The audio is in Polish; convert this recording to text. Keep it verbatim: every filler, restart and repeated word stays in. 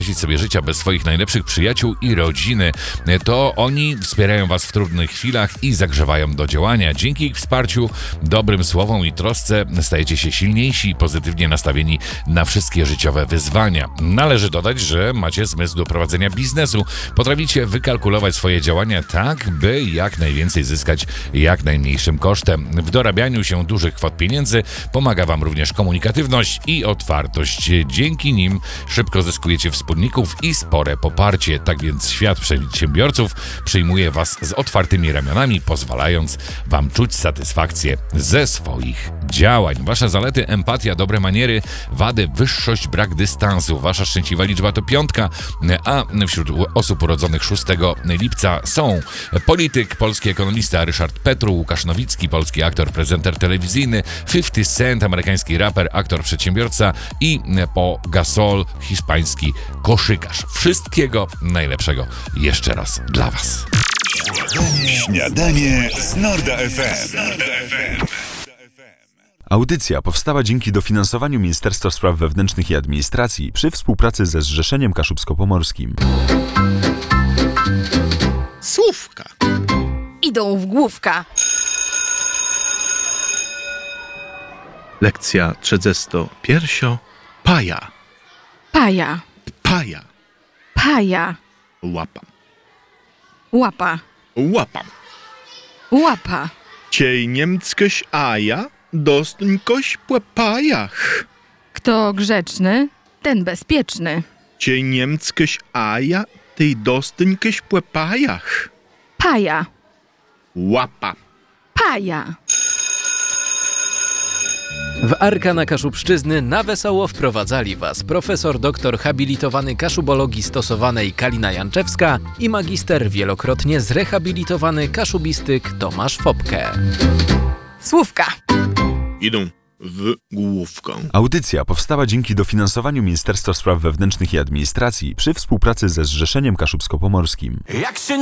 sobie życia bez swoich najlepszych przyjaciół i rodziny. To oni wspierają was w trudnych chwilach i zagrzewają do działania. Dzięki ich wsparciu, dobrym słowom i trosce stajecie się silniejsi i pozytywnie nastawieni na wszystkie życiowe wyzwania. Należy dodać, że macie zmysł do prowadzenia biznesu. Potraficie wykalkulować swoje działania tak, by jak najwięcej zyskać jak najmniejszym kosztem. W dorabianiu się dużych kwot pieniędzy pomaga wam również komunikatywność i otwartość. Dzięki nim szybko zyskujecie wspólników i spore poparcie. Tak więc świat przedsiębiorców przyjmuje was z otwartymi ramionami, pozwalając wam czuć satysfakcję ze swoich działań. Wasze zalety: empatia, dobre maniery, wady: wyższość, brak dystansu. Wasza szczęśliwa liczba to piątka, a wśród osób urodzonych szóstego lipca są polityk, polski ekonomista Ryszard Petru, Łukasz Nowicki, polski aktor, prezenter telewizyjny, fifty Cent, amerykański raper, aktor, przedsiębiorca i Paul Gasol, hiszpański koszykarz. Wszystkiego najlepszego jeszcze raz dla was. Śniadanie z Norda F M. Audycja powstała dzięki dofinansowaniu Ministerstwa Spraw Wewnętrznych i Administracji przy współpracy ze Zrzeszeniem Kaszubsko-Pomorskim. Słówka idą w główka. Lekcja trzydziesto pierwsza. Paja. Paja. Paja. Paja. Łapam. Łapa. Łapam. Łapa. Ciej niemckoś aja, dostńkoś płepajach. Kto grzeczny, ten bezpieczny. Ciej niemckoś aja, tej dostńkoś płepajach. Paja. Łapa. Paja. W Arkana Kaszubszczyzny na wesoło wprowadzali was profesor doktor habilitowany kaszubologii stosowanej Kalina Janczewska i magister wielokrotnie zrehabilitowany kaszubistyk Tomasz Fopke. Słówka Idą w główkę. Audycja powstała dzięki dofinansowaniu Ministerstwa Spraw Wewnętrznych i Administracji przy współpracy ze Zrzeszeniem Kaszubsko-Pomorskim. Jak się